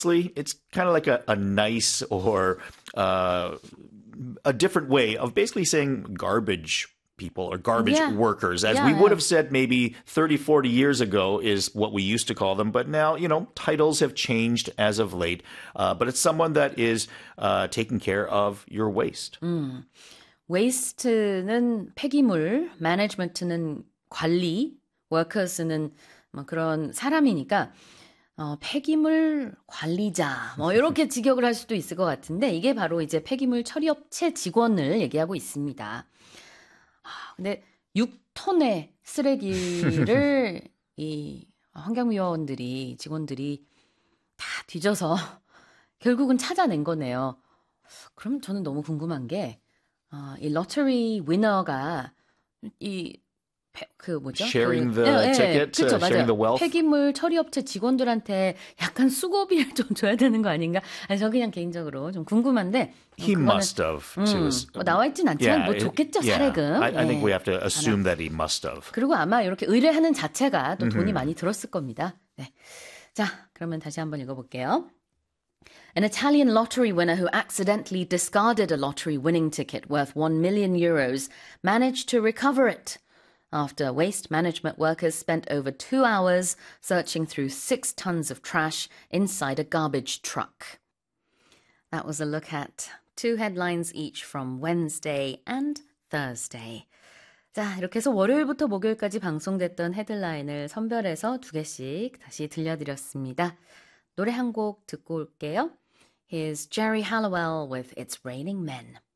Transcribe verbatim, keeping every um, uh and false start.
it's kind of like a, a nice or uh, a different way of basically saying garbage people or garbage Yeah. workers, as Yeah, we would yeah. have said maybe thirty, forty years ago is what we used to call them. But now, you know, titles have changed as of late. Uh, but it's someone that is uh, taking care of your waste. 음. waste는 폐기물, management는 관리, workers는 뭐 그런 사람이니까 어, 폐기물 관리자 뭐 이렇게 직역을 할 수도 있을 것 같은데 이게 바로 이제 폐기물 처리업체 직원을 얘기하고 있습니다. 아, 근데 육 톤의 쓰레기를 이 환경미화원들이 직원들이 다 뒤져서 결국은 찾아낸 거네요. 그럼 저는 너무 궁금한 게 어, 이 로터리 위너가 이 그 뭐죠? Sharing 그, the 예, 예, ticket, 그쵸, uh, sharing 맞아요. the wealth. 폐기물 처리업체 직원들한테 약간 수고비를 좀 줘야 되는 거 아닌가? 아니, 저 그냥 개인적으로 좀 궁금한데 어, He 그거는 must have. To 음, his, 뭐 나와 있진 않지만 yeah, 뭐 it- 좋겠죠, yeah. 사례금. I, I think 예. we have to assume 아마. that he must have. 그리고 아마 이렇게 의뢰하는 자체가 또 돈이 많이 들었을 겁니다. 네. 자, 그러면 다시 한번 읽어볼게요. An Italian lottery winner who accidentally discarded a lottery winning ticket worth one million euros managed to recover it after waste management workers spent over two hours searching through six tons of trash inside a garbage truck. That was a look at two headlines each from Wednesday and Thursday. 자, 이렇게 해서 월요일부터 목요일까지 방송됐던 헤드라인을 선별해서 두 개씩 다시 들려드렸습니다. 노래 한 곡 듣고 올게요. Here's Jerry Halliwell with It's Raining Men.